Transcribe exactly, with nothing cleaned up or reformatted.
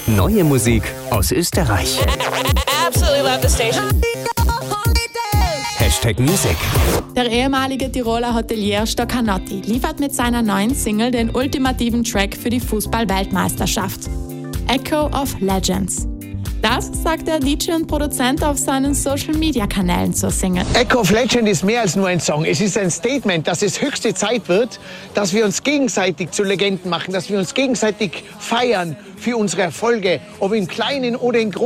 Neue Musik aus Österreich. Absolutely love the station. Hashtag Music. Der ehemalige Tiroler Hotelier Stoccanotti liefert mit seiner neuen Single den ultimativen Track für die Fußball-Weltmeisterschaft. Echo of Legends. Das sagt der D J und Produzent auf seinen Social-Media-Kanälen zur Single. Echo of Legend ist mehr als nur ein Song. Es ist ein Statement, dass es höchste Zeit wird, dass wir uns gegenseitig zu Legenden machen, dass wir uns gegenseitig feiern für unsere Erfolge, ob im Kleinen oder im Großen.